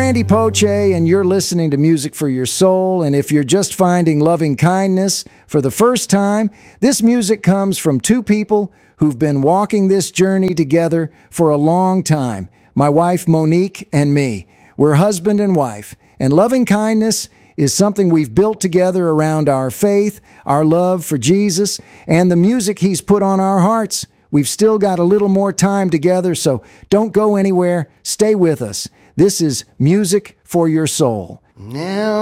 Randy Poche, and you're listening to Music for Your Soul. And if you're just finding loving kindness for the first time, this music comes from two people who've been walking this journey together for a long time. My wife, Monique, and me. We're husband and wife. And loving kindness is something we've built together around our faith, our love for Jesus, and the music He's put on our hearts. We've still got a little more time together, so don't go anywhere. Stay with us. This is Music for Your Soul. Now